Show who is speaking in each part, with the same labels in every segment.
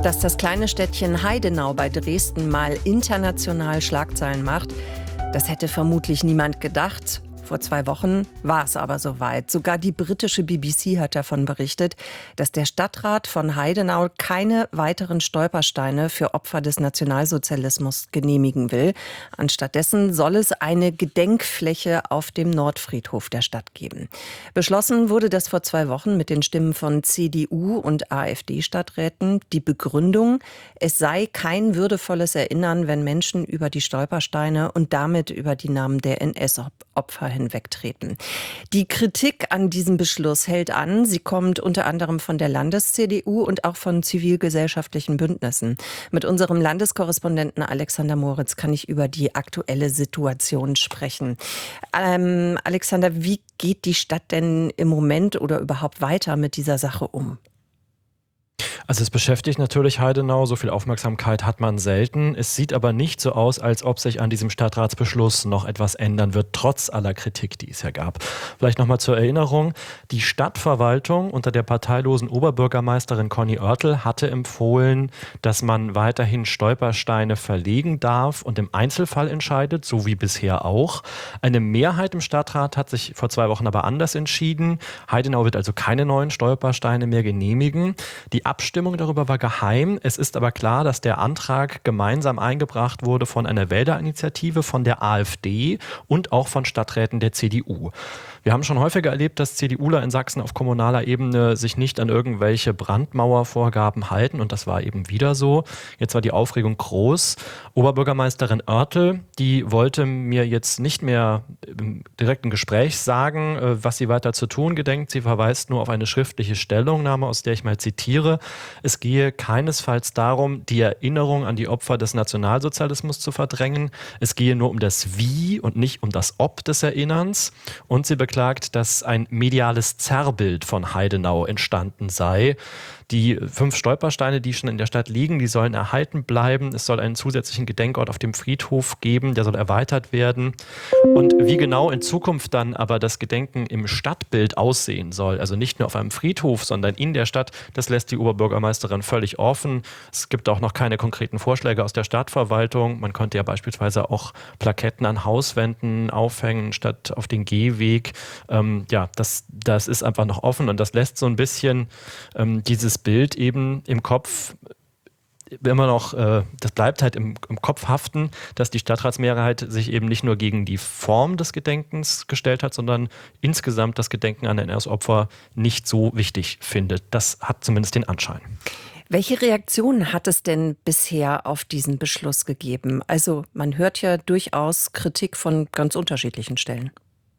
Speaker 1: Dass das kleine Städtchen Heidenau bei Dresden mal international Schlagzeilen macht, das hätte vermutlich niemand gedacht. Vor 2 Wochen war es aber soweit. Sogar die britische BBC hat davon berichtet, dass der Stadtrat von Heidenau keine weiteren Stolpersteine für Opfer des Nationalsozialismus genehmigen will. Anstattdessen soll es eine Gedenkfläche auf dem Nordfriedhof der Stadt geben. Beschlossen wurde das vor 2 Wochen mit den Stimmen von CDU und AfD-Stadträten. Die Begründung: Es sei kein würdevolles Erinnern, wenn Menschen über die Stolpersteine und damit über die Namen der NS-Opfer hinwegtreten. Die Kritik an diesem Beschluss hält an. Sie kommt unter anderem von der Landes-CDU und auch von zivilgesellschaftlichen Bündnissen. Mit unserem Landeskorrespondenten Alexander Moritz kann ich über die aktuelle Situation sprechen. Alexander, wie geht die Stadt denn im Moment oder überhaupt weiter mit dieser Sache um?
Speaker 2: Also es beschäftigt natürlich Heidenau, so viel Aufmerksamkeit hat man selten. Es sieht aber nicht so aus, als ob sich an diesem Stadtratsbeschluss noch etwas ändern wird, trotz aller Kritik, die es ja gab. Vielleicht nochmal zur Erinnerung: Die Stadtverwaltung unter der parteilosen Oberbürgermeisterin Conny Oertel hatte empfohlen, dass man weiterhin Stolpersteine verlegen darf und im Einzelfall entscheidet, so wie bisher auch. Eine Mehrheit im Stadtrat hat sich vor 2 Wochen aber anders entschieden. Heidenau wird also keine neuen Stolpersteine mehr genehmigen. Die Abstimmung darüber war geheim. Es ist aber klar, dass der Antrag gemeinsam eingebracht wurde von einer Wählerinitiative, von der AfD und auch von Stadträten der CDU. Wir haben schon häufiger erlebt, dass CDUler in Sachsen auf kommunaler Ebene sich nicht an irgendwelche Brandmauervorgaben halten, und das war eben wieder so. Jetzt war die Aufregung groß. Oberbürgermeisterin Oertel, die wollte mir jetzt nicht mehr im direkten Gespräch sagen, was sie weiter zu tun gedenkt. Sie verweist nur auf eine schriftliche Stellungnahme, aus der ich mal zitiere: Es gehe keinesfalls darum, die Erinnerung an die Opfer des Nationalsozialismus zu verdrängen. Es gehe nur um das Wie und nicht um das Ob des Erinnerns. Und sie beklagt, dass ein mediales Zerrbild von Heidenau entstanden sei. Die 5 Stolpersteine, die schon in der Stadt liegen, die sollen erhalten bleiben. Es soll einen zusätzlichen Gedenkort auf dem Friedhof geben, der soll erweitert werden. Und wie genau in Zukunft dann aber das Gedenken im Stadtbild aussehen soll, also nicht nur auf einem Friedhof, sondern in der Stadt, das lässt die Oberbürgermeisterin völlig offen. Es gibt auch noch keine konkreten Vorschläge aus der Stadtverwaltung. Man könnte ja beispielsweise auch Plaketten an Hauswänden aufhängen statt auf den Gehweg. Das ist einfach noch offen, und das lässt so ein bisschen dieses Bild eben im Kopf immer noch, das bleibt halt im Kopf haften, dass die Stadtratsmehrheit sich eben nicht nur gegen die Form des Gedenkens gestellt hat, sondern insgesamt das Gedenken an NS-Opfer nicht so wichtig findet. Das hat zumindest den Anschein.
Speaker 1: Welche Reaktionen hat es denn bisher auf diesen Beschluss gegeben? Also man hört ja durchaus Kritik von ganz unterschiedlichen Stellen.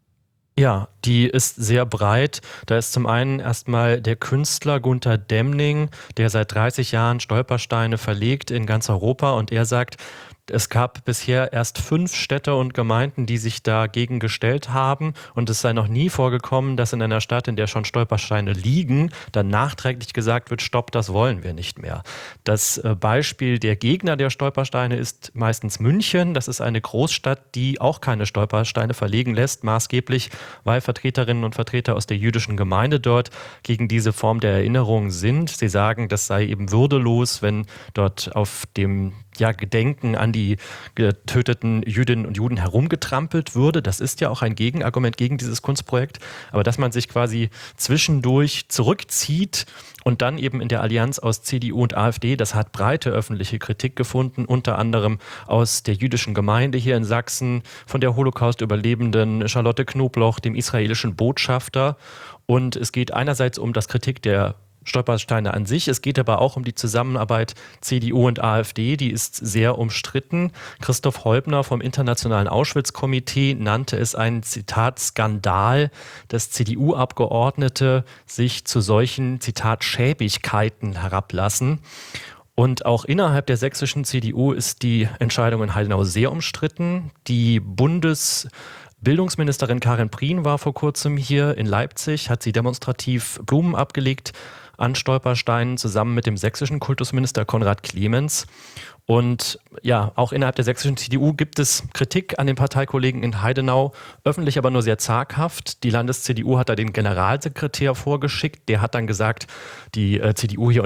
Speaker 2: Ja, die ist sehr breit. Da ist zum einen erstmal der Künstler Gunter Demning, der seit 30 Jahren Stolpersteine verlegt in ganz Europa, und er sagt, es gab bisher erst 5 Städte und Gemeinden, die sich dagegen gestellt haben, und es sei noch nie vorgekommen, dass in einer Stadt, in der schon Stolpersteine liegen, dann nachträglich gesagt wird: Stopp, das wollen wir nicht mehr. Das Beispiel der Gegner der Stolpersteine ist meistens München. Das ist eine Großstadt, die auch keine Stolpersteine verlegen lässt, maßgeblich, weil Vertreterinnen und Vertreter aus der jüdischen Gemeinde dort gegen diese Form der Erinnerung sind. Sie sagen, das sei eben würdelos, wenn dort auf dem Gedenken an die getöteten Jüdinnen und Juden herumgetrampelt würde. Das ist ja auch ein Gegenargument gegen dieses Kunstprojekt. Aber dass man sich quasi zwischendurch zurückzieht und dann eben in der Allianz aus CDU und AfD, das hat breite öffentliche Kritik gefunden, unter anderem aus der jüdischen Gemeinde hier in Sachsen, von der Holocaust-Überlebenden Charlotte Knobloch, dem israelischen Botschafter. Und es geht einerseits um das Kritik der Stolpersteine an sich. Es geht aber auch um die Zusammenarbeit CDU und AfD, die ist sehr umstritten. Christoph Heubner vom Internationalen Auschwitz-Komitee nannte es einen, Zitat, Skandal, dass CDU-Abgeordnete sich zu solchen, Zitat, Schäbigkeiten herablassen. Und auch innerhalb der sächsischen CDU ist die Entscheidung in Heidenau sehr umstritten. Die Bundesbildungsministerin Karin Prien war vor kurzem hier in Leipzig, hat sie demonstrativ Blumen abgelegt an Stolpersteinen zusammen mit dem sächsischen Kultusminister Konrad Clemens. Und ja, auch innerhalb der sächsischen CDU gibt es Kritik an den Parteikollegen in Heidenau, öffentlich aber nur sehr zaghaft. Die Landes-CDU hat da den Generalsekretär vorgeschickt, der hat dann gesagt, die CDU hier